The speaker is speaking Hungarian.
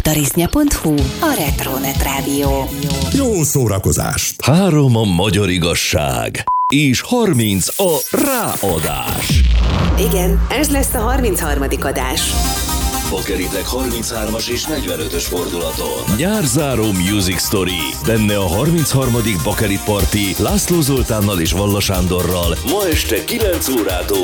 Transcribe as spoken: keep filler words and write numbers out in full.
Tarisnya pont hu, a Retronet Rádió. Jó szórakozást! Három a magyar igazság, és harminc a ráadás. Igen, ez lesz a harmincharmadik adás. Bakeritek harminchárom-as és negyvenötös fordulaton. Nyárzáró Music Story. Benne a harmincharmadik Bakerit Party László Zoltánnal és Valla Sándorral ma este kilenc órától